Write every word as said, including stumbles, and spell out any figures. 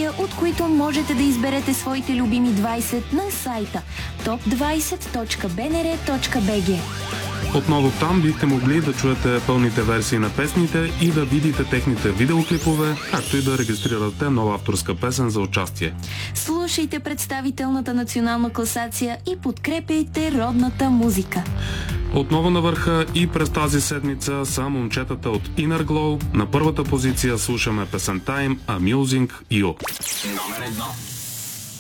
събития, от които можете да изберете своите любими двайсет на сайта топ двайсет точка би ен ар точка би джи. Отново там бихте могли да чуете пълните версии на песните и да видите техните видеоклипове, както и да регистрирате нова авторска песен за участие. Слушайте представителната национална класация и подкрепяйте родната музика. Отново на върха и през тази седмица са момчетата от Inner Glow. На първата позиция слушаме песента им Amusing You. Номер едно.